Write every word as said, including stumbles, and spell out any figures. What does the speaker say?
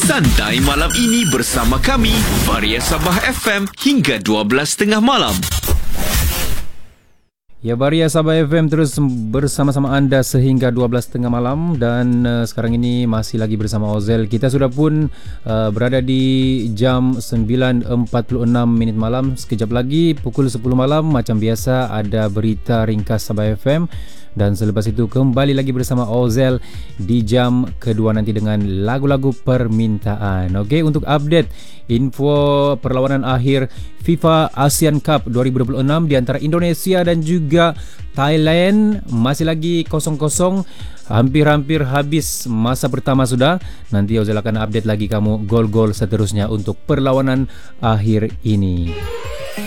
Santai malam ini bersama kami, Varia Sabah F M hingga dua belas tiga puluh malam. Ya, Varia Sabah F M terus bersama-sama anda sehingga dua belas tiga puluh malam. Dan uh, sekarang ini masih lagi bersama Ozel. Kita sudah pun uh, berada di jam sembilan empat puluh enam minit malam. Sekejap lagi pukul sepuluh malam macam biasa ada berita ringkas Sabah F M. Dan selepas itu kembali lagi bersama Ozel di jam kedua nanti dengan lagu-lagu permintaan. Okey, untuk update info perlawanan akhir FIFA ASEAN Cup dua ribu dua puluh enam di antara Indonesia dan juga Thailand masih lagi kosong kosong. Hampir-hampir habis masa pertama sudah. Nanti Ozel akan update lagi kamu gol-gol seterusnya untuk perlawanan akhir ini.